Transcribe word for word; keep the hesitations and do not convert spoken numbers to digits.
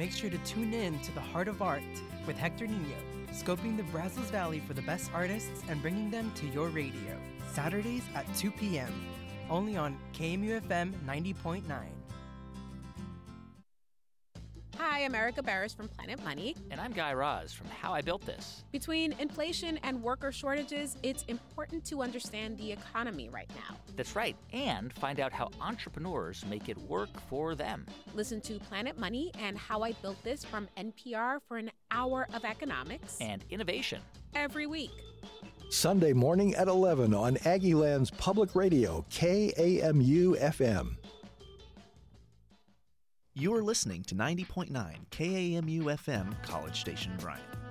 make sure to tune in to the Heart of Art with Hector Nino, scoping the Brazos Valley for the best artists and bringing them to your radio. Saturdays at two p.m. only on K M U F M ninety point nine. Hi, I'm Erica Barris from Planet Money. And I'm Guy Raz from How I Built This. Between inflation and worker shortages, it's important to understand the economy right now. That's right, and find out how entrepreneurs make it work for them. Listen to Planet Money and How I Built This from N P R for an hour of economics and innovation every week. Sunday morning at eleven on Aggieland's Public Radio, K A M U F M. You're listening to ninety point nine K A M U F M, College Station, Bryan.